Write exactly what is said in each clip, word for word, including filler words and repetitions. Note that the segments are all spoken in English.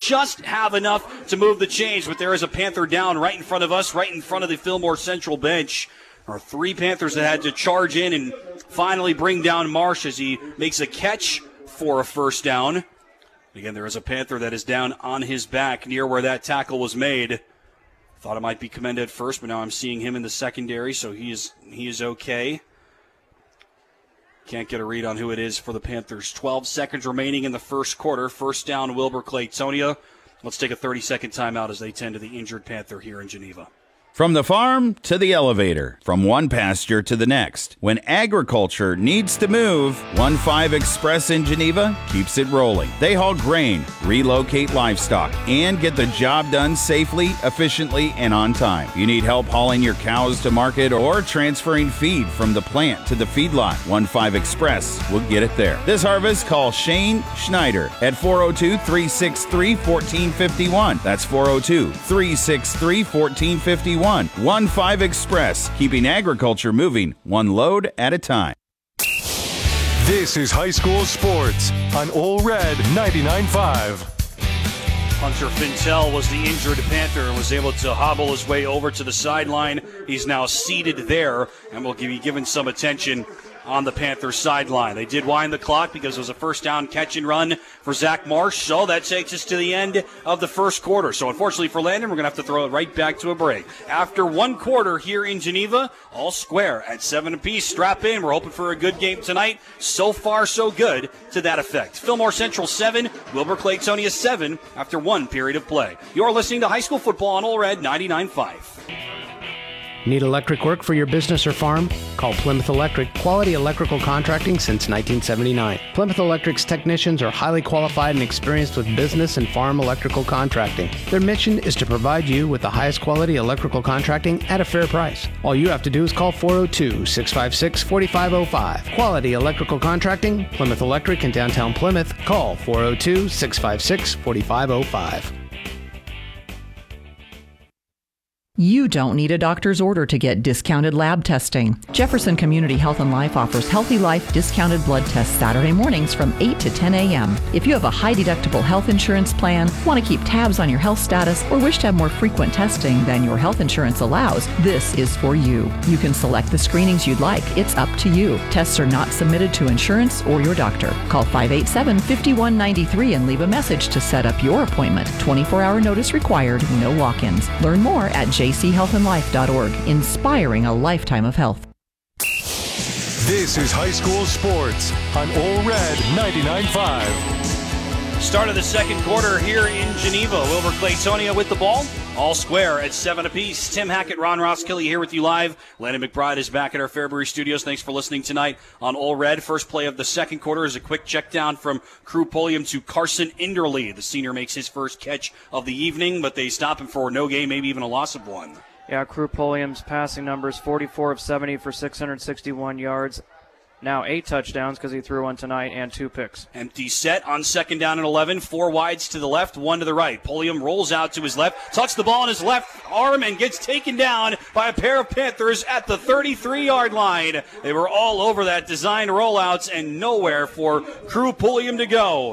just have enough to move the chains, but there is a Panther down right in front of us, right in front of the Fillmore Central bench. There are three Panthers that had to charge in and finally bring down Marsh as he makes a catch for a first down. Again, there is a Panther that is down on his back near where that tackle was made. Thought it might be Commenda at first, but now I'm seeing him in the secondary, so he is he is okay. Can't get a read on who it is for the Panthers. twelve seconds remaining in the first quarter. First down, Wilbur Claytonia. Let's take a thirty-second timeout as they tend to the injured Panther here in Geneva. From the farm to the elevator, from one pasture to the next. When agriculture needs to move, one five Express in Geneva keeps it rolling. They haul grain, relocate livestock, and get the job done safely, efficiently, and on time. You need help hauling your cows to market or transferring feed from the plant to the feedlot. one five Express will get it there. This harvest, call Shane Schneider at four oh two, three six three, one four five one. That's four oh two, three six three, one four five one. one five Express, keeping agriculture moving one load at a time. This is high school sports on Ole Red ninety-nine point five. Hunter Fintel was the injured Panther and was able to hobble his way over to the sideline. He's now seated there and will be given some attention on the Panthers sideline. They did wind the clock because it was a first down catch and run for Zach Marsh, so that takes us to the end of the first quarter. So unfortunately for Landon, we're going to have to throw it right back to a break. After one quarter here in Geneva, all square at seven apiece. Strap in. We're hoping for a good game tonight. So far, so good to that effect. Fillmore Central seven, Wilbur Claytonia seven after one period of play. You're listening to high school football on Ole Red ninety-nine point five. Need electric work for your business or farm? Call Plymouth Electric, quality electrical contracting since nineteen seventy-nine. Plymouth Electric's technicians are highly qualified and experienced with business and farm electrical contracting. Their mission is to provide you with the highest quality electrical contracting at a fair price. All you have to do is call four oh two, six five six, four five oh five. Quality electrical contracting, Plymouth Electric in downtown Plymouth. Call four oh two, six five six, four five oh five. You don't need a doctor's order to get discounted lab testing. Jefferson Community Health and Life offers Healthy Life discounted blood tests Saturday mornings from eight to ten a.m. If you have a high deductible health insurance plan, want to keep tabs on your health status, or wish to have more frequent testing than your health insurance allows, this is for you. You can select the screenings you'd like. It's up to you. Tests are not submitted to insurance or your doctor. Call five eight seven, five one nine three and leave a message to set up your appointment. twenty-four hour notice required, no walk-ins. Learn more at j c health and life dot org, inspiring a lifetime of health. This is high school sports on Ole Red ninety-nine point five. Start of the second quarter here in Geneva. Wilbur Claytonia with the ball. All square at seven apiece. Tim Hackett, Ron Roskilly here with you live. Landon McBride is back at our Fairbury studios. Thanks for listening tonight on Ole Red. First play of the second quarter is a quick check down from Crew Pulliam to Carson Inderly. The senior makes his first catch of the evening, but they stop him for no gain, maybe even a loss of one. Yeah, Crew Pulliam's passing numbers, forty-four of seventy for six hundred sixty-one yards. Now eight touchdowns because he threw one tonight and two picks. Empty set on second down and eleven. Four wides to the left, one to the right. Pulliam rolls out to his left, tucks the ball in his left arm, and gets taken down by a pair of Panthers at the thirty-three yard line. They were all over that designed rollouts and nowhere for Crew Pulliam to go.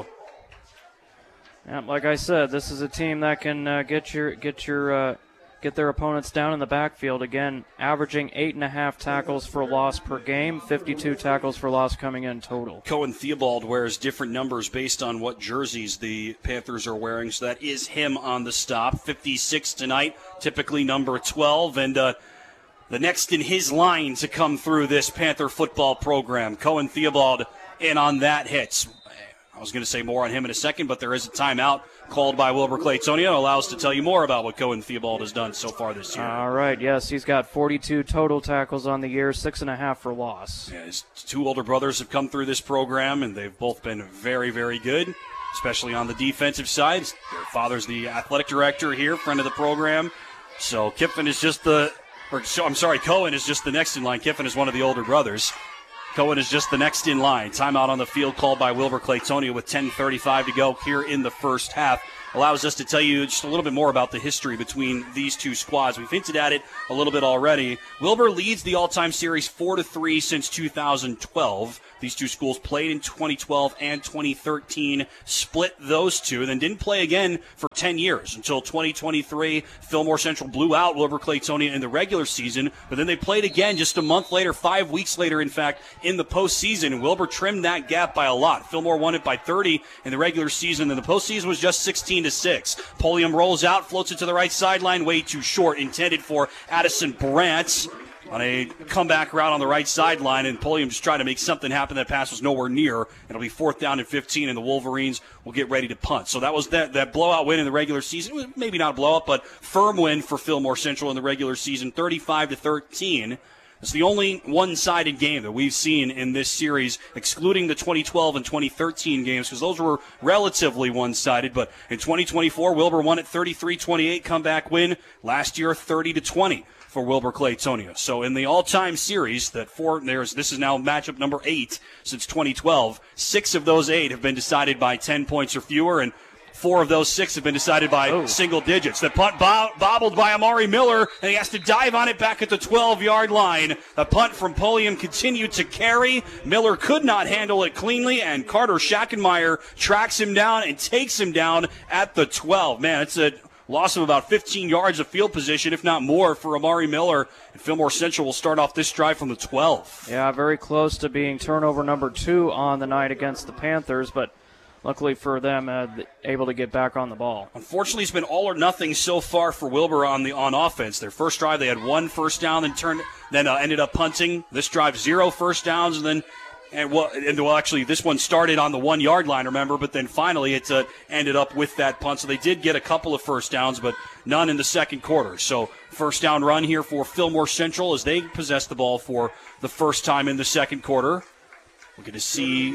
Yeah, like I said, this is a team that can uh, get your get your uh, get their opponents down in the backfield. Again, averaging eight and a half tackles for loss per game, fifty-two tackles for loss coming in total. Cohen Theobald wears different numbers based on what jerseys the Panthers are wearing, so that is him on the stop. fifty-six tonight, typically number twelve, and uh, the next in his line to come through this Panther football program. Cohen Theobald in on that hit. I was going to say more on him in a second, but there is a timeout called by Wilbur Claytonia. Allow us to tell you more about what Cohen Theobald has done so far this year. All right, yes, he's got forty-two total tackles on the year, six and a half for loss. Yeah, his two older brothers have come through this program, and they've both been very, very good, especially on the defensive side. Their father's the athletic director here, friend of the program. So Kiffin is just the, or I'm sorry, Cohen is just the next in line. Kiffin is one of the older brothers. Cohen is just the next in line. Timeout on the field called by Wilbur Claytonia with ten thirty-five to go here in the first half. Allows us to tell you just a little bit more about the history between these two squads. We've hinted at it a little bit already. Wilbur leads the all-time series four to three since two thousand twelve. These two schools played in twenty twelve and twenty thirteen, split those two, then didn't play again for ten years until twenty twenty-three. Fillmore Central blew out Wilbur Claytonia in the regular season, but then they played again just a month later, five weeks later, in fact, in the postseason, and Wilbur trimmed that gap by a lot. Fillmore won it by thirty in the regular season, and the postseason was just sixteen to six. Pulliam rolls out, floats it to the right sideline, way too short, intended for Addison Brandt on a comeback route on the right sideline, and Pulliam just trying to make something happen. That pass was nowhere near. It'll be fourth down and fifteen, and the Wolverines will get ready to punt. So that was that, that blowout win in the regular season. It was maybe not a blowout, but firm win for Fillmore Central in the regular season, thirty-five to thirteen. It's the only one-sided game that we've seen in this series, excluding the twenty twelve and twenty thirteen games, because those were relatively one-sided. But in twenty twenty-four, Wilbur won at thirty-three twenty-eight, comeback win. Last year, thirty to twenty for Wilbur Claytonia. So in the all-time series, that four, there's this is now matchup number eight since twenty twelve. Six of those eight have been decided by ten points or fewer, and four of those six have been decided by oh. single digits. The punt bo- bobbled by Amari Miller, and he has to dive on it back at the twelve-yard line. The punt from Pulliam continued to carry. Miller could not handle it cleanly, and Carter Schackenmeyer tracks him down and takes him down at the twelve. Man, it's a loss of about fifteen yards of field position, if not more, for Amari Miller. And Fillmore Central will start off this drive from the twelve. Yeah, very close to being turnover number two on the night against the Panthers, but luckily for them, uh, able to get back on the ball. Unfortunately, it's been all or nothing so far for Wilbur on the on offense. Their first drive, they had one first down, then turned, then uh, ended up punting. This drive, zero first downs, and then And well, and well, actually, this one started on the one-yard line, remember, but then finally it uh, ended up with that punt. So they did get a couple of first downs, but none in the second quarter. So first down run here for Fillmore Central as they possess the ball for the first time in the second quarter. We're going to see,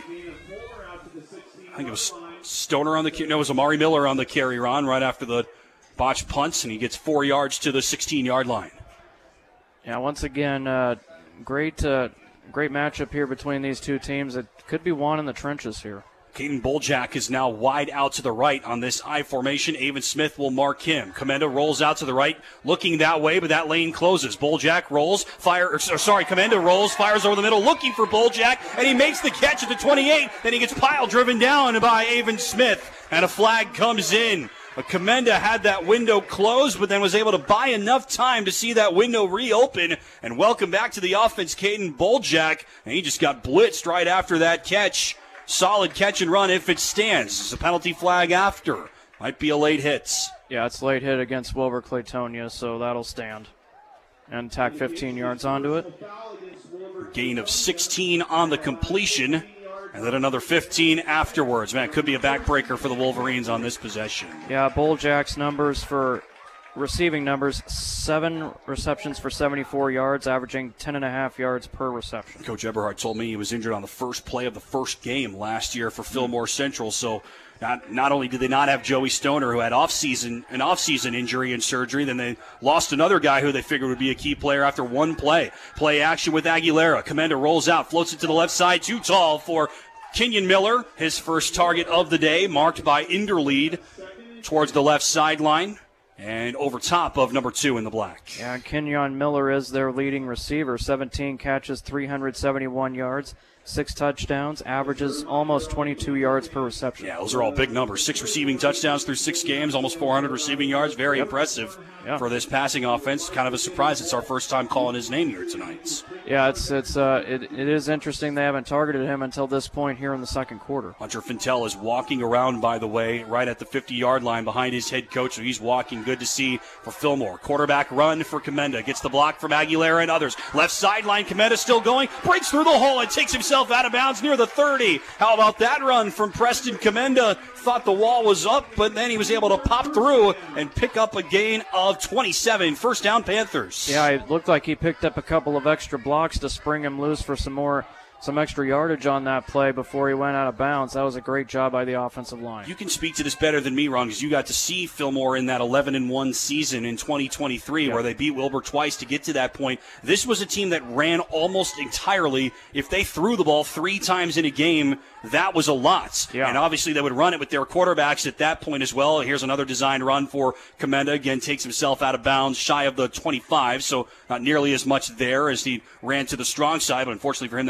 I think it was Stoner on the no, it was Amari Miller on the carry, Ron, right after the botched punts, and he gets four yards to the sixteen-yard line. Yeah, once again, uh, great. Uh, Great matchup here between these two teams. It could be won in the trenches here. Caden Boljack is now wide out to the right on this I formation. Avon Smith will mark him. Comenda rolls out to the right, looking that way, but that lane closes. Boljack rolls, fire, or, sorry, Comenda rolls, fires over the middle, looking for Boljack, and he makes the catch at the twenty-eight. Then he gets pile driven down by Avon Smith, and a flag comes in. Comenda had that window closed, but then was able to buy enough time to see that window reopen. And welcome back to the offense, Caden Boljack. And he just got blitzed right after that catch. Solid catch and run if it stands. It's a penalty flag after. Might be a late hit. Yeah, it's late hit against Wilbur Claytonia, so that'll stand. And tack fifteen yards onto it. Gain of sixteen on the completion. And then another fifteen afterwards. Man, it could be a backbreaker for the Wolverines on this possession. Yeah, Boljack's numbers for receiving numbers, seven receptions for seventy-four yards, averaging ten and a half yards per reception. Coach Eberhardt told me he was injured on the first play of the first game last year for Fillmore Central. So not not only did they not have Joey Stoner, who had off-season an off-season injury and surgery, then they lost another guy who they figured would be a key player after one play. Play action with Aguilera. Comenda rolls out, floats it to the left side, too tall for Kenyon Miller, his first target of the day, marked by Inderlead towards the left sideline and over top of number two in the black. Yeah, Kenyon Miller is their leading receiver, seventeen catches, three hundred seventy-one yards. Six touchdowns, averages almost twenty-two yards per reception. Yeah, those are all big numbers. Six receiving touchdowns through six games, almost four hundred receiving yards. Very yep. impressive yeah. for this passing offense. Kind of a surprise. It's our first time calling his name here tonight. Yeah, it's it's uh, it, it is interesting they haven't targeted him until this point here in the second quarter. Hunter Fintel is walking around, by the way, right at the fifty-yard line behind his head coach. So he's walking. Good to see for Fillmore. Quarterback run for Comenda. Gets the block from Aguilera and others. Left sideline, Comenda still going. Breaks through the hole and takes himself out of bounds near the thirty. How about that run from Preston Comenda? Thought the wall was up, but then he was able to pop through and pick up a gain of twenty-seven. First down, Panthers. Yeah, it looked like he picked up a couple of extra blocks to spring him loose for some more, some extra yardage on that play before he went out of bounds. That was a great job by the offensive line. You can speak to this better than me, Ron, because you got to see Fillmore in that eleven and one season in twenty twenty-three yeah. where they beat Wilbur twice to get to that point. This was a team that ran almost entirely. If they threw the ball three times in a game, that was a lot. Yeah. And obviously they would run it with their quarterbacks at that point as well. Here's another designed run for Comenda. Again, takes himself out of bounds, shy of the twenty-five, so not nearly as much there as he ran to the strong side. But unfortunately for him, that meant all the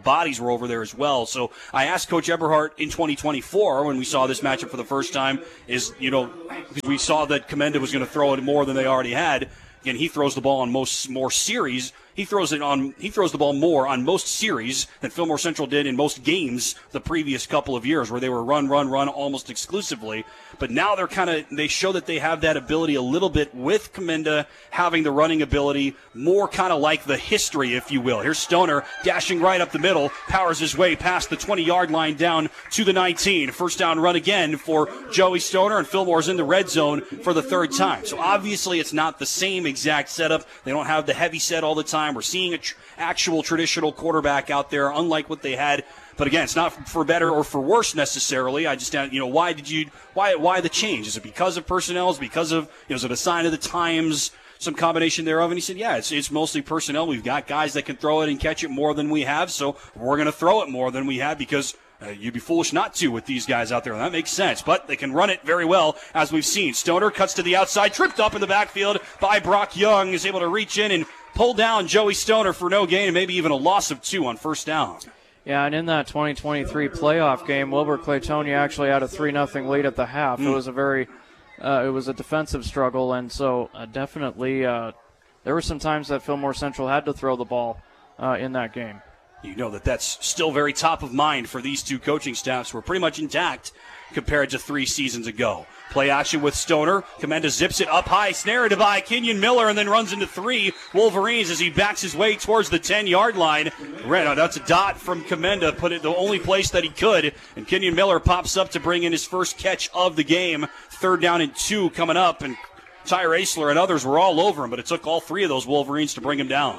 bodies were over there as well. So I asked Coach Eberhardt in twenty twenty-four when we saw this matchup for the first time, is, you know, we saw that Commenda was going to throw it more than they already had. Again, he throws the ball on most more series. He throws it on. He throws the ball more on most series than Fillmore Central did in most games the previous couple of years, where they were run, run, run almost exclusively. But now they're kind of. They show that they have that ability a little bit with Commenda having the running ability, more kind of like the history, if you will. Here's Stoner dashing right up the middle, powers his way past the twenty-yard line down to the nineteen. First down run again for Joey Stoner, and Fillmore's in the red zone for the third time. So obviously it's not the same exact setup. They don't have the heavy set all the time. We're seeing an tr- actual traditional quarterback out there, unlike what they had. But again, it's not for better or for worse necessarily. I just, you know, why did you, why, why the change? Is it because of personnel? Is it because of, you know, is it a sign of the times? Some combination thereof? And he said, yeah, it's it's mostly personnel. We've got guys that can throw it and catch it more than we have, so we're going to throw it more than we have because Uh, you'd be foolish not to with these guys out there. And that makes sense. But they can run it very well, as we've seen. Stoner cuts to the outside, tripped up in the backfield by Brock Young, is able to reach in and pull down Joey Stoner for no gain and maybe even a loss of two on first down. Yeah, and in that twenty twenty-three playoff game, Wilbur Claytonia actually had a three nothing lead at the half. Mm. It was a very, uh, it was a defensive struggle, and so uh, definitely uh, there were some times that Fillmore Central had to throw the ball uh, in that game. You know that that's still very top of mind for these two coaching staffs. We're pretty much intact compared to three seasons ago. Play action with Stoner. Commenda zips it up high, snared by Kenyon Miller, and then runs into three Wolverines as he backs his way towards the ten-yard line. Right, that's a dot from Commenda, put it the only place that he could, and Kenyon Miller pops up to bring in his first catch of the game. Third down and two coming up, and Ty Raisler and others were all over him, but it took all three of those Wolverines to bring him down.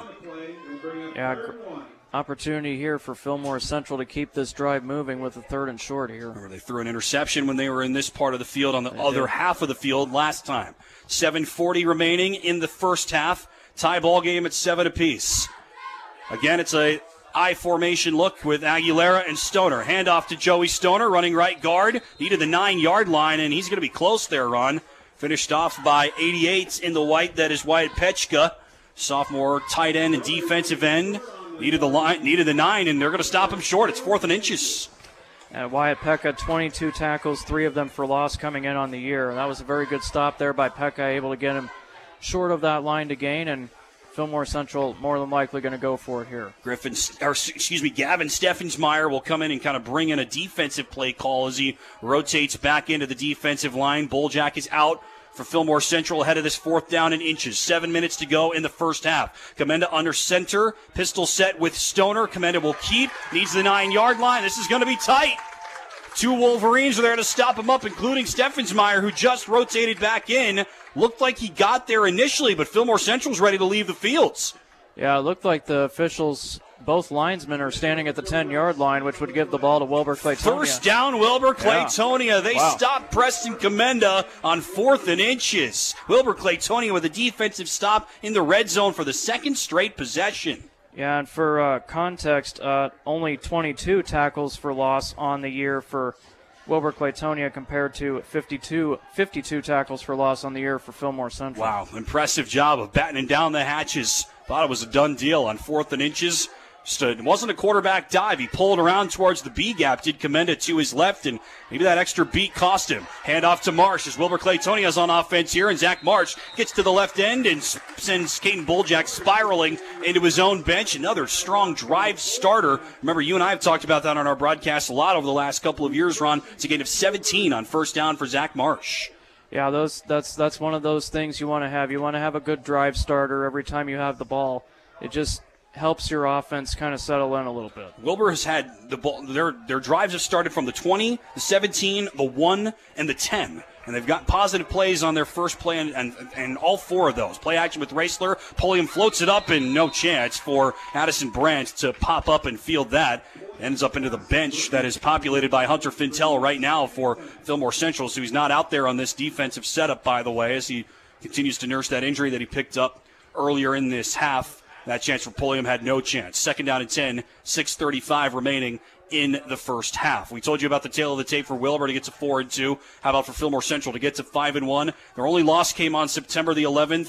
Yeah, opportunity here for Fillmore Central to keep this drive moving with a third and short here. Remember, they threw an interception when they were in this part of the field on the they other did. half of the field last time. seven forty remaining in the first half. Tie ball game at seven apiece. Again, it's a I formation look with Aguilera and Stoner. Handoff to Joey Stoner, running right guard. Needed the nine-yard line, and he's going to be close there, Ron. Finished off by eighty-eight in the white. That is Wyatt Pechka, sophomore tight end and defensive end. Needed the line, needed the nine, and they're going to stop him short. It's fourth and inches. Uh, Wyatt Pekka, twenty-two tackles, three of them for loss coming in on the year. That was a very good stop there by Pekka, able to get him short of that line to gain, and Fillmore Central more than likely going to go for it here. Griffin, or excuse me, Gavin Steffensmeyer will come in and kind of bring in a defensive play call as he rotates back into the defensive line. Bulljack is out for Fillmore Central ahead of this fourth down and inches. Seven minutes to go in the first half. Commenda under center. Pistol set with Stoner. Commenda will keep. Needs the nine-yard line. This is going to be tight. Two Wolverines are there to stop him up, including Steffensmeyer, who just rotated back in. Looked like he got there initially, but Fillmore Central's ready to leave the fields. Yeah, it looked like the officials, both linesmen, are standing at the ten-yard line, which would give the ball to Wilbur Claytonia. First down, Wilbur Claytonia. Yeah. They wow. stop Preston Commenda on fourth and inches. Wilbur Claytonia with a defensive stop in the red zone for the second straight possession. Yeah, and for uh, context, uh, only twenty-two tackles for loss on the year for Wilbur Claytonia compared to fifty-two, fifty-two tackles for loss on the year for Fillmore Central. Wow, impressive job of battening down the hatches. Thought it was a done deal on fourth and inches. Stood. It wasn't a quarterback dive. He pulled around towards the B gap, did Commenda to his left, and maybe that extra beat cost him. Hand off to Marsh as Wilbur Claytonia is on offense here, and Zach Marsh gets to the left end and sends Caden Bulljack spiraling into his own bench. Another strong drive starter. Remember, you and I have talked about that on our broadcast a lot over the last couple of years, Ron. It's a gain of seventeen on first down for Zach Marsh. Yeah, those that's that's one of those things you want to have. You want to have a good drive starter every time you have the ball. It just helps your offense kind of settle in a little bit. Wilbur has had the ball. Their their drives have started from the twenty, the seventeen, the one, and the ten. And they've got positive plays on their first play, and, and, and all four of those. Play action with Raisler. Pulliam floats it up, and no chance for Addison Brandt to pop up and field that. Ends up into the bench that is populated by Hunter Fintel right now for Fillmore Central. So he's not out there on this defensive setup, by the way, as he continues to nurse that injury that he picked up earlier in this half. That chance for Pulliam had no chance. Second down and ten, six thirty-five remaining in the first half. We told you about the tail of the tape for Wilbur to get to four and two. How about for Fillmore Central to get to five and one? Their only loss came on September the eleventh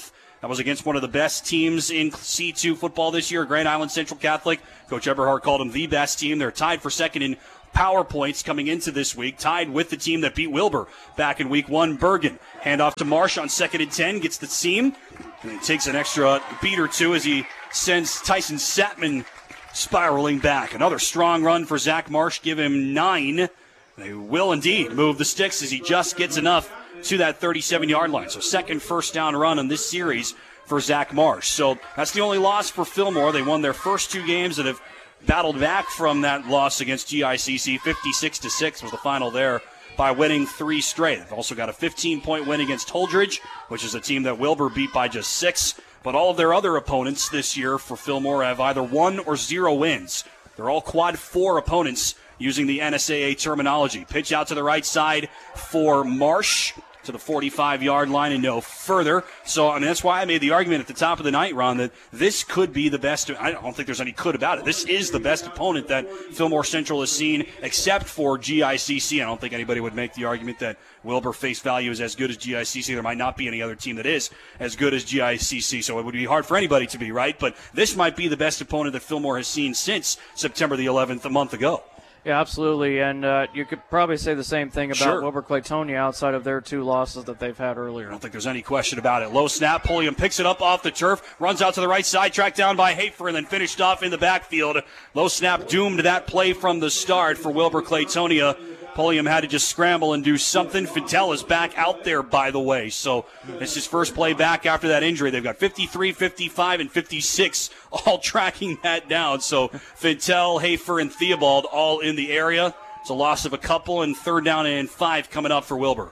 That was against one of the best teams in C two football this year, Grand Island Central Catholic. Coach Eberhard called them the best team. They're tied for second in power points coming into this week, tied with the team that beat Wilbur back in week one, Bergen. Handoff to Marsh on second and ten, gets the seam, and he takes an extra beat or two as he sends Tyson Satman spiraling back. Another strong run for Zach Marsh, give him nine. They will indeed move the sticks as he just gets enough to that thirty-seven-yard line. So second first down run in this series for Zach Marsh. So that's the only loss for Fillmore. They won their first two games and have battled back from that loss against G I C C. fifty-six to six was the final there by winning three straight. They've also got a fifteen-point win against Holdridge, which is a team that Wilbur beat by just six. But all of their other opponents this year for Fillmore have either one or zero wins. They're all quad four opponents using the N S A A terminology. Pitch out to the right side for Marsh to the forty-five-yard line and no further. So, I mean, that's why I made the argument at the top of the night, Ron, that this could be the best. I don't think there's any could about it. This is the best opponent that Fillmore Central has seen, except for G I C C. I don't think anybody would make the argument that Wilbur face value is as good as G I C C. There might not be any other team that is as good as G I C C, so it would be hard for anybody to be, right? But this might be the best opponent that Fillmore has seen since September the eleventh, a month ago. Yeah, absolutely, and uh, you could probably say the same thing about Sure. Wilbur Claytonia outside of their two losses that they've had earlier. I don't think there's any question about it. Low snap, Pulliam picks it up off the turf, runs out to the right side, tracked down by Hafer, and then finished off in the backfield. Low snap doomed that play from the start for Wilbur Claytonia. Pulliam had to just scramble and do something. Fintel is back out there, by the way. So it's his first play back after that injury. They've got fifty-three, fifty-five, and fifty-six all tracking that down. So Fintel, Hafer, and Theobald all in the area. It's a loss of a couple, and third down and five coming up for Wilbur.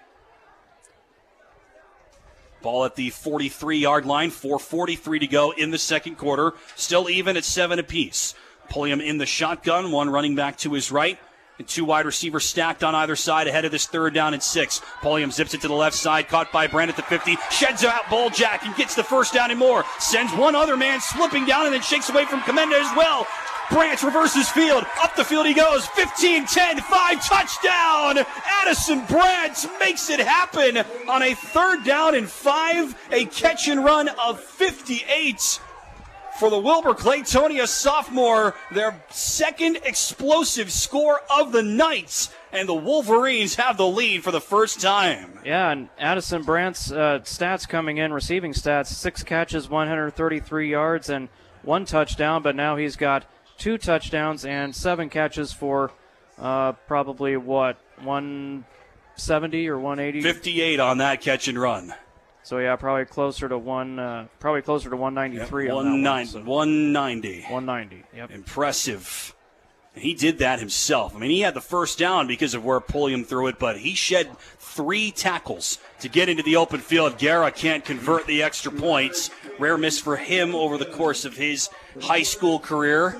Ball at the forty-three-yard line, four forty-three to go in the second quarter. Still even at seven apiece. Pulliam in the shotgun, one running back to his right. And two wide receivers stacked on either side ahead of this third down and six. Pulliam zips it to the left side, caught by Brand at the fifty, sheds out Boljack and gets the first down and more. Sends one other man slipping down and then shakes away from Commenda as well. Branch reverses field. Up the field he goes. fifteen, ten, five, touchdown! Addison Branch makes it happen on a third down and five. A catch and run of fifty-eight. For the Wilbur Claytonia sophomore, their second explosive score of the night, and the Wolverines have the lead for the first time. Yeah, and Addison Brandt's uh, stats coming in, receiving stats, six catches, one hundred thirty-three yards, and one touchdown, but now he's got two touchdowns and seven catches for uh, probably, what, one seventy or one eighty? fifty-eight on that catch and run. So yeah, probably closer to one, uh, probably closer to one ninety-three. Yep, on that one one, so. one ninety. one ninety. Yep. Impressive. And he did that himself. I mean, he had the first down because of where Pulliam threw it, but he shed three tackles to get into the open field. Guerra can't convert the extra points. Rare miss for him over the course of his high school career.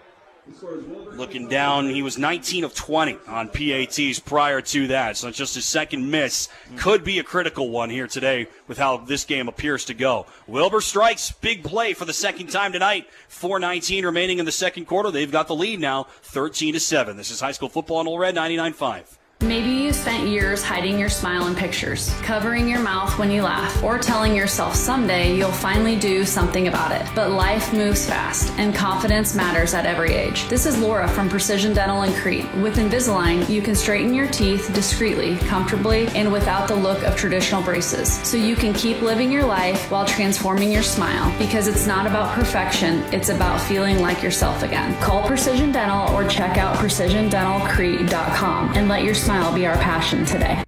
Looking down, he was nineteen of twenty on P A Ts prior to that, so it's just his second miss. Could be a critical one here today with how this game appears to go. Wilbur strikes, big play for the second time tonight. four nineteen remaining in the second quarter. They've got the lead now, thirteen to seven. This is high school football on Old Red ninety-nine point five. Maybe you spent years hiding your smile in pictures, covering your mouth when you laugh, or telling yourself someday you'll finally do something about it. But life moves fast, and confidence matters at every age. This is Laura from Precision Dental in Crete. With Invisalign, you can straighten your teeth discreetly, comfortably, and without the look of traditional braces. So you can keep living your life while transforming your smile, because it's not about perfection, it's about feeling like yourself again. Call Precision Dental or check out precision dental crete dot com and let your smile be our passion today.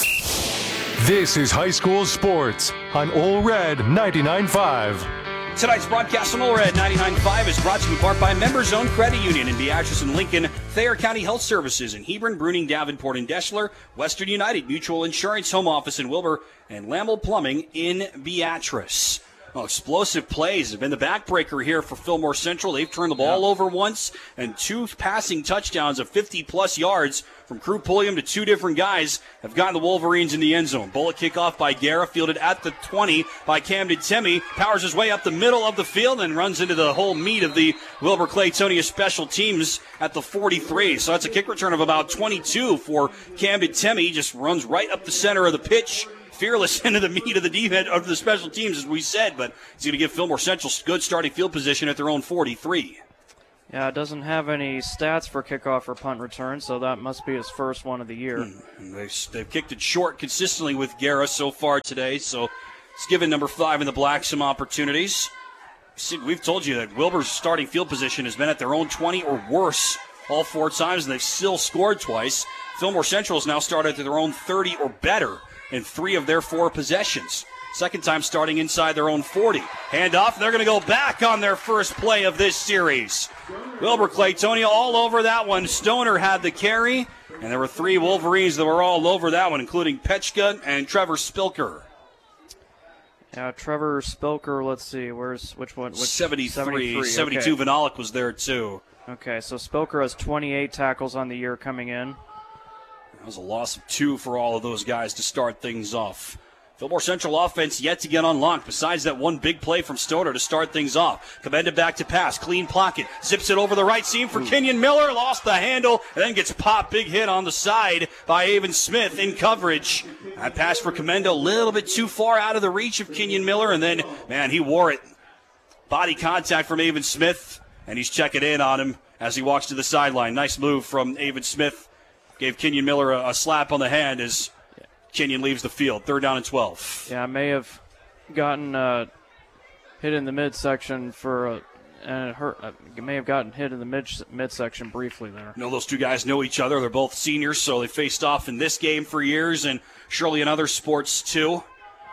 This is high school sports on Old Red ninety-nine point five. Tonight's broadcast on Old Red ninety-nine point five is brought to you in part by Members Owned Credit Union in Beatrice and Lincoln, Thayer County Health Services in Hebron, Bruning, Davenport, and Deschler, Western United Mutual Insurance Home Office in Wilbur, and Lamel Plumbing in Beatrice. Well, explosive plays have been the backbreaker here for Fillmore Central. They've turned the ball yeah. over once, and two passing touchdowns of fifty-plus yards from Crew Pulliam to two different guys have gotten the Wolverines in the end zone. Bullet kickoff by Guerra, fielded at the twenty by Camden Temmie. Powers his way up the middle of the field and runs into the whole meat of the Wilbur Claytonia special teams at the forty-three. So that's a kick return of about twenty-two for Camden Temmie. Just runs right up the center of the pitch fearless into the meat of the defense of the special teams, as we said, but he's going to give Fillmore Central good starting field position at their own forty-three. Yeah, it doesn't have any stats for kickoff or punt return, so that must be his first one of the year. Hmm. They've, they've kicked it short consistently with Guerra so far today, so it's given number five in the black some opportunities. We've told you that Wilbur's starting field position has been at their own twenty or worse all four times, and they've still scored twice. Fillmore Central has now started at their own thirty or better in three of their four possessions. Second time starting inside their own forty. Hand off, they're going to go back on their first play of this series. Wilbur Claytonia all over that one. Stoner had the carry, and there were three Wolverines that were all over that one, including Petchka and Trevor Spilker. Yeah, Trevor Spilker, let's see, where's, which one? Which, seventy-three. seventy-three, seventy-two, okay. Vanalik was there too. Okay, so Spilker has twenty-eight tackles on the year coming in. That was a loss of two for all of those guys to start things off. Fillmore Central offense yet to get unlocked, besides that one big play from Stoner to start things off. Commenda back to pass, clean pocket, zips it over the right seam for Ooh. Kenyon Miller, lost the handle, and then gets popped, big hit on the side by Avon Smith in coverage. That pass for Commenda a little bit too far out of the reach of Kenyon Miller, and then, man, he wore it. Body contact from Avon Smith, and he's checking in on him as he walks to the sideline. Nice move from Avon Smith. Gave Kenyon Miller a, a slap on the hand as Kenyon leaves the field. Third down and twelve. Yeah, may have gotten uh, hit in the midsection for a, and it hurt. Uh, may have gotten hit in the mid midsection briefly there. You know, those two guys know each other. They're both seniors, so they faced off in this game for years and surely in other sports too.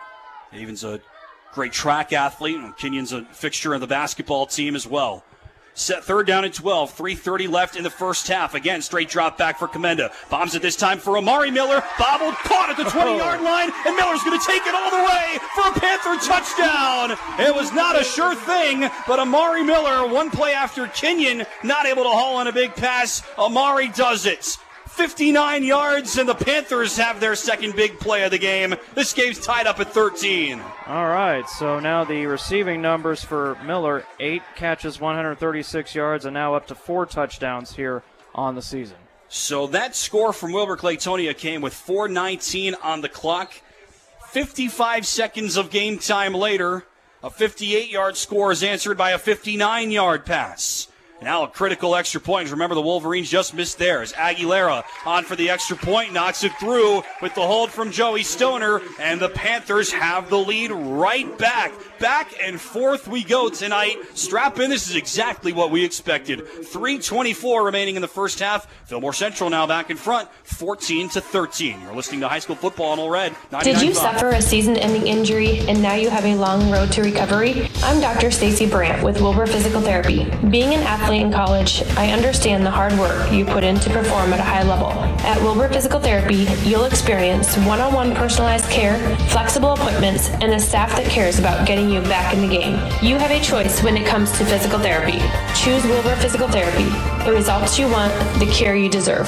Avon's a great track athlete, and Kenyon's a fixture of the basketball team as well. Set third down and twelve, three thirty left in the first half. Again, straight drop back for Commenda. Bombs it this time for Amari Miller. Bobbled, caught at the twenty-yard line, and Miller's going to take it all the way for a Panther touchdown. It was not a sure thing, but Amari Miller, one play after Kenyon, not able to haul on a big pass. Amari does it. fifty-nine yards, and the Panthers have their second big play of the game. This game's tied up at thirteen. All right, so now the receiving numbers for Miller, eight catches, one hundred thirty-six yards, and now up to four touchdowns here on the season. So that score from Wilbur Claytonia came with four nineteen on the clock. fifty-five seconds of game time later, a fifty-eight-yard score is answered by a fifty-nine-yard pass. Now a critical extra point. Remember, the Wolverines just missed theirs. Aguilera on for the extra point, knocks it through with the hold from Joey Stoner, and the Panthers have the lead right back. Back and forth we go tonight. Strap in, this is exactly what we expected. three twenty-four remaining in the first half. Fillmore Central now back in front, fourteen to thirteen. You're listening to High School Football on All Red. Did you suffer a season-ending injury and now you have a long road to recovery? I'm Doctor Stacy Brandt with Wilbur Physical Therapy. Being an athlete in college, I understand the hard work you put in to perform at a high level. At Wilbur Physical Therapy, you'll experience one-on-one personalized care, flexible appointments, and a staff that cares about getting you back in the game. You have a choice when it comes to physical therapy. Choose Wilbur Physical Therapy. The results you want, the care you deserve.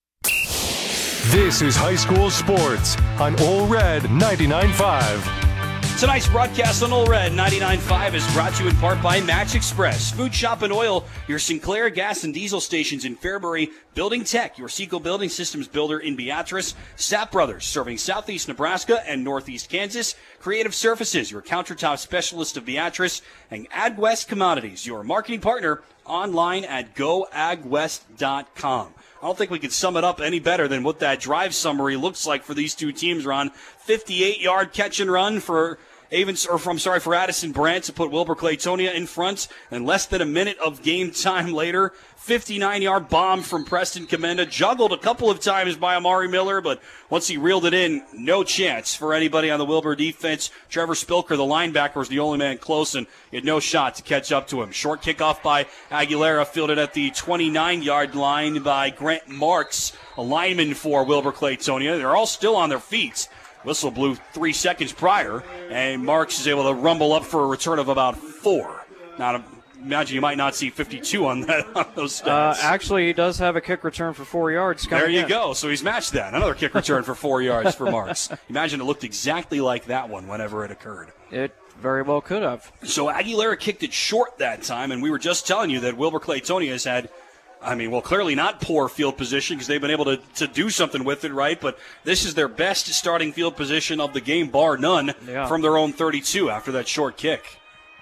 This is High School Sports on All Red ninety-nine point five. Tonight's broadcast on All Red ninety-nine point five is brought to you in part by Match Express, Food Shop and Oil, your Sinclair gas and diesel stations in Fairbury, Building Tech, your Seco Building Systems builder in Beatrice, Sapp Brothers, serving southeast Nebraska and northeast Kansas, Creative Surfaces, your countertop specialist of Beatrice, and AgWest Commodities, your marketing partner, online at go ag west dot com. I don't think we could sum it up any better than what that drive summary looks like for these two teams, Ron. fifty-eight-yard catch and run for Avons, or from sorry for Addison Brandt to put Wilbur Claytonia in front, and less than a minute of game time later, fifty-nine-yard bomb from Preston Commenda, juggled a couple of times by Amari Miller, but once he reeled it in, no chance for anybody on the Wilbur defense. Trevor Spilker, the linebacker, was the only man close, and he had no shot to catch up to him. Short kickoff by Aguilera, fielded at the twenty-nine-yard line by Grant Marks, a lineman for Wilbur Claytonia. They're all still on their feet. Whistle blew three seconds prior, and Marks is able to rumble up for a return of about four. Now, imagine you might not see fifty-two on that on those stats. Uh, actually, he does have a kick return for four yards coming There you in. go. So he's matched that. Another kick return for four yards for Marks. Imagine it looked exactly like that one whenever it occurred. It very well could have. So Aguilera kicked it short that time, and we were just telling you that Wilbur Claytonia has had I mean, well, clearly not poor field position because they've been able to, to do something with it, right? But this is their best starting field position of the game, bar none, yeah. from their own thirty-two after that short kick.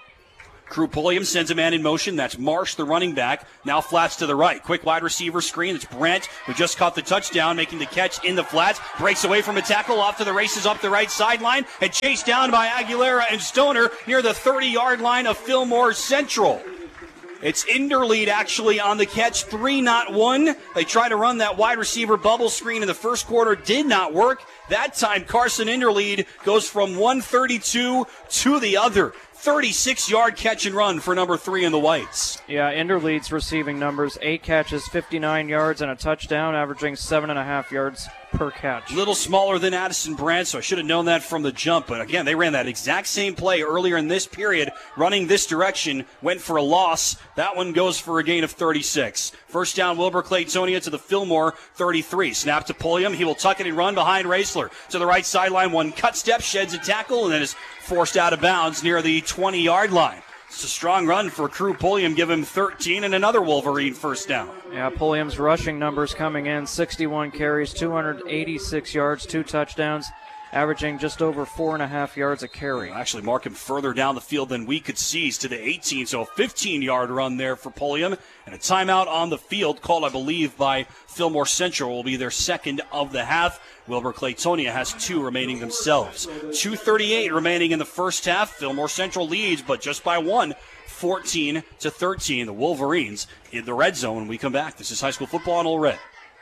Crew Pulliam sends a man in motion. That's Marsh, the running back. Now flats to the right. Quick wide receiver screen. It's Brent, who just caught the touchdown, making the catch in the flats. Breaks away from a tackle, off to the races up the right sideline, and chased down by Aguilera and Stoner near the thirty-yard line of Fillmore Central. It's Inderlead actually on the catch, three, not one. They try to run that wide receiver bubble screen in the first quarter, did not work. That time, Carson Inderlead goes from one thirty-two to the other. thirty-six-yard catch and run for number three in the Whites. Yeah, Inderlead's receiving numbers, eight catches, fifty-nine yards, and a touchdown, averaging seven and a half yards per catch. Little smaller than Addison Brandt, so I should have known that from the jump. But again, they ran that exact same play earlier in this period, running this direction, went for a loss. That one goes for a gain of thirty-six. First down, Wilbur Claytonia to the Fillmore thirty-three. Snap to Pulliam. He will tuck it and run behind Raisler. To the right sideline, one cut step, sheds a tackle, and then is forced out of bounds near the twenty-yard line. It's a strong run for Crew Pulliam, give him thirteen and another Wolverine first down. Yeah, Pulliam's rushing numbers coming in, sixty-one carries, two hundred eighty-six yards, two touchdowns, averaging just over four and a half yards a carry. Actually mark him further down the field than we could see to the eighteen, so a fifteen-yard run there for Pulliam. And a timeout on the field called, I believe, by Fillmore Central will be their second of the half. Wilbur Claytonia has two remaining themselves. two thirty-eight remaining in the first half. Fillmore Central leads, but just by one, fourteen to thirteen. The Wolverines in the red zone when we come back. This is High School Football on All Red.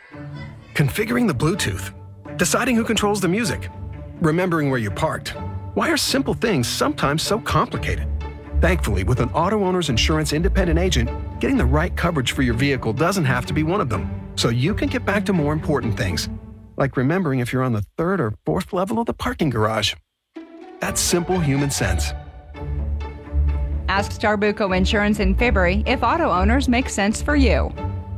Configuring the Bluetooth, deciding who controls the music, remembering where you parked. Why are simple things sometimes so complicated? Thankfully, with an auto owner's insurance independent agent, getting the right coverage for your vehicle doesn't have to be one of them. So you can get back to more important things, like remembering if you're on the third or fourth level of the parking garage. That's simple human sense. Ask Starbuco Insurance in February if auto owners make sense for you.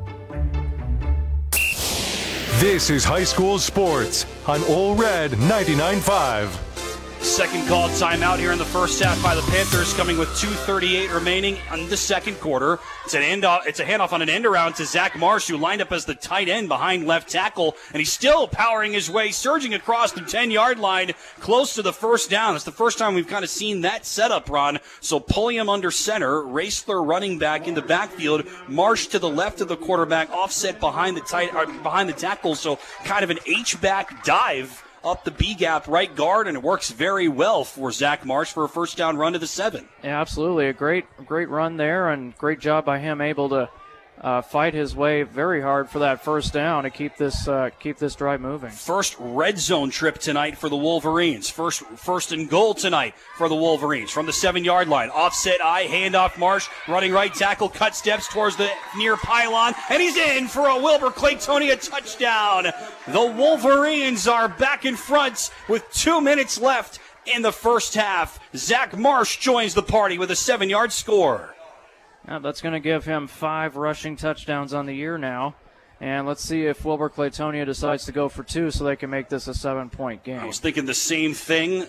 This is High School Sports on All Red ninety-nine point five. Second called timeout here in the first half by the Panthers, coming with two thirty-eight remaining in the second quarter. It's an end off, it's a handoff on an end around to Zach Marsh, who lined up as the tight end behind left tackle, and he's still powering his way, surging across the ten-yard line, close to the first down. It's the first time we've kind of seen that setup, Ron. So Pulliam under center, Raisler running back in the backfield, Marsh to the left of the quarterback, offset behind the tight, or behind the tackle. So kind of an H-back dive up the B-gap right guard, and it works very well for Zach Marsh for a first down run to the seven. Yeah, absolutely. A great great run there, and great job by him, able to uh, fight his way very hard for that first down to keep this uh, keep this drive moving. First red zone trip tonight for the Wolverines. First first and goal tonight for the Wolverines from the seven-yard line. Offset eye, handoff Marsh, running right tackle, cut steps towards the near pylon, and he's in for a Wilbur Claytonia touchdown. The Wolverines are back in front with two minutes left in the first half. Zach Marsh joins the party with a seven-yard score. Yeah, that's going to give him five rushing touchdowns on the year now. And let's see if Wilbur Claytonia decides to go for two so they can make this a seven-point game. I was thinking the same thing.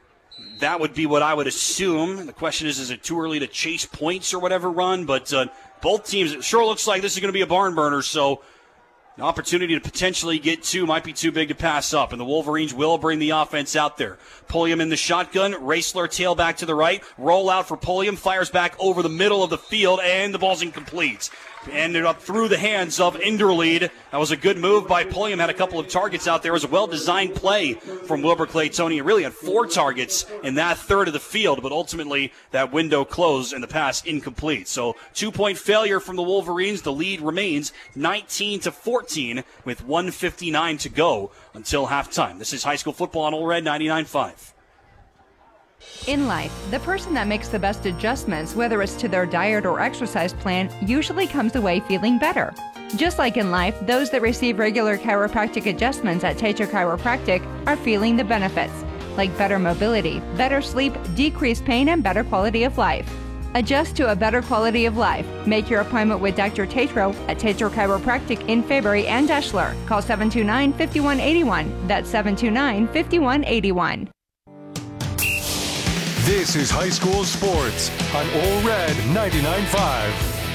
That would be what I would assume. The question is, is it too early to chase points or whatever, Run? But uh, both teams, it sure looks like this is going to be a barn burner, so an opportunity to potentially get two might be too big to pass up, and the Wolverines will bring the offense out there. Pulliam in the shotgun, Raisler tailback to the right, roll out for Pulliam, fires back over the middle of the field, and the ball's incomplete. Ended up through the hands of Inderlead. That was a good move by Pulliam. Had a couple of targets out there. It was a well-designed play from Wilbur Claytonia. Really had four targets in that third of the field, but ultimately that window closed and the pass incomplete. So two-point failure from the Wolverines. The lead remains nineteen to fourteen with one fifty-nine to go until halftime. This is High School Football on All Red ninety-nine point five. In life, the person that makes the best adjustments, whether it's to their diet or exercise plan, usually comes away feeling better. Just like in life, those that receive regular chiropractic adjustments at Tater Chiropractic are feeling the benefits, like better mobility, better sleep, decreased pain, and better quality of life. Adjust to a better quality of life. Make your appointment with Doctor Tatro at Tater Chiropractic in Fairbury and Eschler. Call seven two nine, five one eight one. That's seven two nine, five one eight one. This is High School Sports on All Red ninety-nine point five.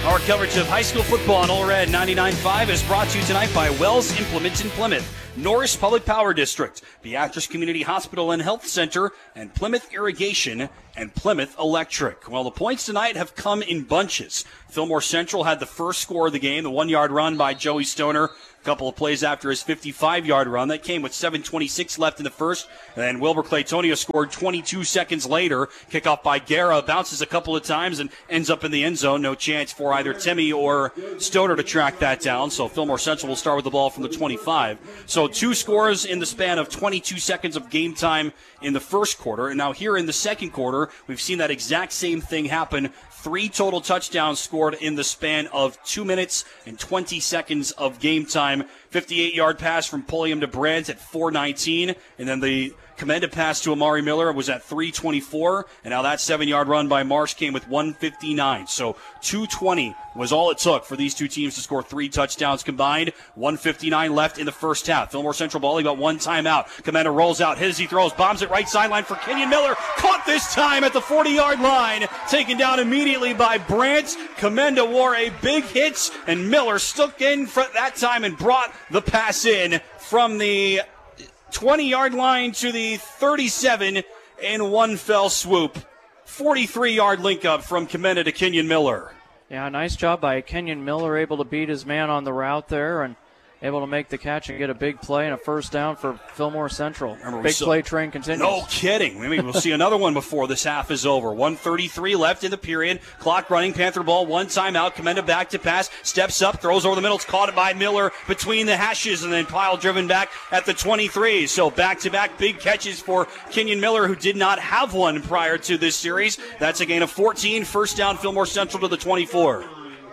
Our coverage of high school football on All Red ninety-nine point five is brought to you tonight by Wells Implements in Plymouth, Norris Public Power District, Beatrice Community Hospital and Health Center, and Plymouth Irrigation and Plymouth Electric. Well, the points tonight have come in bunches. Fillmore Central had the first score of the game, the one-yard run by Joey Stoner. A couple of plays after his fifty-five-yard run. That came with seven twenty-six left in the first. And then Wilbur Claytonia scored twenty-two seconds later. Kickoff by Guerra, bounces a couple of times and ends up in the end zone. No chance for either Timmy or Stoner to track that down. So Fillmore Central will start with the ball from the twenty-five. So two scores in the span of twenty-two seconds of game time in the first quarter. And now here in the second quarter, we've seen that exact same thing happen. Three total touchdowns scored in the span of two minutes and twenty seconds of game time. fifty-eight-yard pass from Pulliam to Brandt at four nineteen. And then the commended pass to Amari Miller was at three twenty-four. And now that seven-yard run by Marsh came with one fifty-nine. So two twenty was all it took for these two teams to score three touchdowns combined. one fifty-nine left in the first half. Fillmore Central ball, he got one timeout. Commander rolls out, hits, he throws, bombs it right sideline for Kenyon Miller. Caught this time at the forty-yard line. Taken down immediately by Brandt. Commenda wore a big hit, and Miller stuck in for that time and brought the pass in from the twenty-yard line to the thirty-seven in one fell swoop. forty-three-yard link up from Commenda to Kenyon Miller. Yeah, nice job by Kenyon Miller, able to beat his man on the route there and able to make the catch and get a big play and a first down for Fillmore Central. Remember, big play train continues. No kidding. Maybe we'll see another one before this half is over. one thirty-three left in the period. Clock running. Panther ball. One timeout. Commenda back to pass. Steps up. Throws over the middle. It's caught by Miller between the hashes and then pile driven back at the twenty-three. So back-to-back big catches for Kenyon Miller, who did not have one prior to this series. That's a gain of fourteen. First down, Fillmore Central to the twenty-four.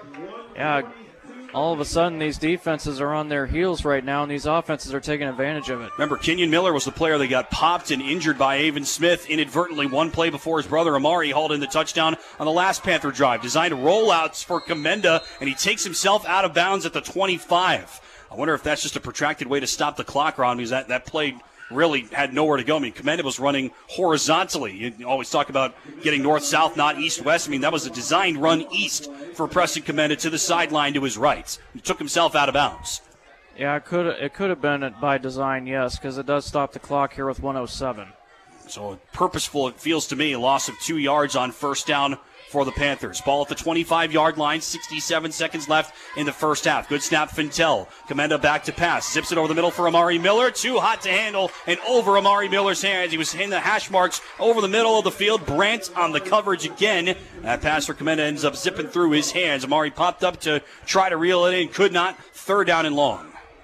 Yeah. All of a sudden, these defenses are on their heels right now, and these offenses are taking advantage of it. Remember, Kenyon Miller was the player that got popped and injured by Avon Smith inadvertently one play before his brother Amari hauled in the touchdown on the last Panther drive. Designed rollouts for Commenda, and he takes himself out of bounds at the twenty-five. I wonder if that's just a protracted way to stop the clock, Ron, because that, that play really had nowhere to go. I mean, Commenda was running horizontally. You always talk about getting north-south, not east-west. I mean, that was a designed run east for Preston Commenda to the sideline to his right. He took himself out of bounds. Yeah, it could it could have been by design, yes, because it does stop the clock here with one oh seven. So purposeful, it feels to me, a loss of two yards on first down for the Panthers. Ball at the twenty-five-yard line, sixty-seven seconds left in the first half. Good snap, Fintel. Commenda back to pass. Zips it over the middle for Amari Miller. Too hot to handle and over Amari Miller's hands. He was in the hash marks over the middle of the field. Brandt on the coverage again. That pass for Commenda ends up zipping through his hands. Amari popped up to try to reel it in. Could not. Third down and long.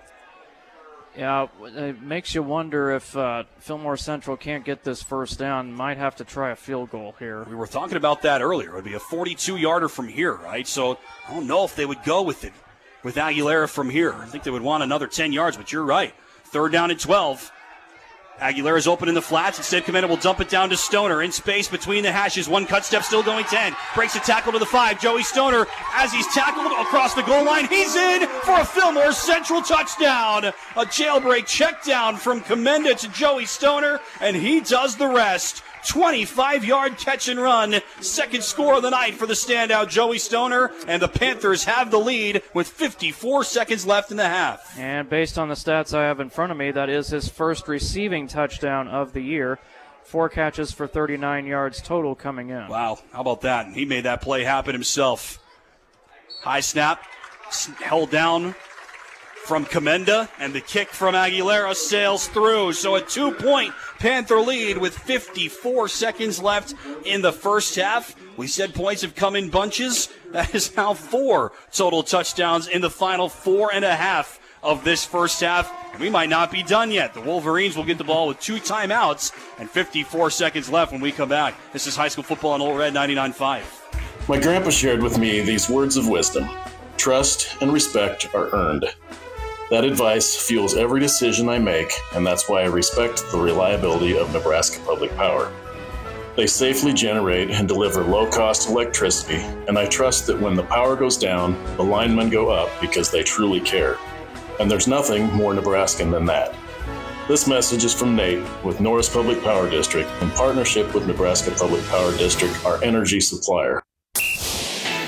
Yeah, it makes you wonder if uh, Fillmore Central can't get this first down. Might have to try a field goal here. We were talking about that earlier. It would be a forty-two-yarder from here, right? So I don't know if they would go with it with Aguilera from here. I think they would want another ten yards, but you're right. Third down and twelve. Aguilera's open in the flats. Instead, Commenda will dump it down to Stoner. In space between the hashes. One cut step still going ten. Breaks a tackle to the five. Joey Stoner, as he's tackled across the goal line, he's in for a Fillmore Central touchdown. A jailbreak check down from Commenda to Joey Stoner, and he does the rest. twenty-five-yard catch and run. Second score of the night for the standout Joey Stoner, and the Panthers have the lead with fifty-four seconds left in the half. And based on the stats I have in front of me, that is his first receiving touchdown of the year. Four catches for thirty-nine yards total coming in. Wow, how about that? He made that play happen himself. High snap, held down from Commenda, and the kick from Aguilera sails through. So a two-point Panther lead with fifty-four seconds left in the first half. We said points have come in bunches. That is now four total touchdowns in the final four and a half of this first half. And we might not be done yet. The Wolverines will get the ball with two timeouts and fifty-four seconds left when we come back. This is high school football on Old Red ninety-nine point five. My grandpa shared with me these words of wisdom. Trust and respect are earned. That advice fuels every decision I make, and that's why I respect the reliability of Nebraska Public Power. They safely generate and deliver low-cost electricity, and I trust that when the power goes down, the linemen go up because they truly care. And there's nothing more Nebraskan than that. This message is from Nate with Norris Public Power District in partnership with Nebraska Public Power District, our energy supplier.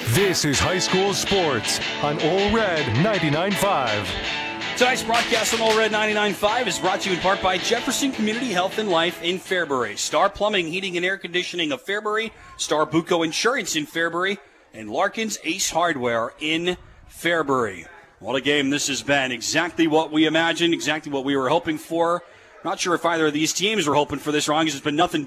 This is high school sports on All Red ninety-nine point five. Tonight's broadcast on All Red ninety-nine point five is brought to you in part by Jefferson Community Health and Life in Fairbury, Star Plumbing, Heating, and Air Conditioning of Fairbury, Star Bucco Insurance in Fairbury, and Larkin's Ace Hardware in Fairbury. What a game this has been. Exactly what we imagined, exactly what we were hoping for. Not sure if either of these teams were hoping for this wrong, because it's been nothing